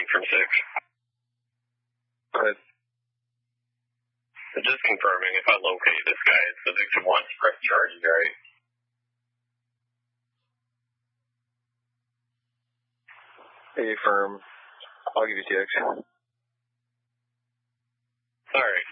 from 6. Go ahead. Just confirming if I locate this guy, it's the victim 1 press charges, right? Affirm. I'll give you TX. Alright.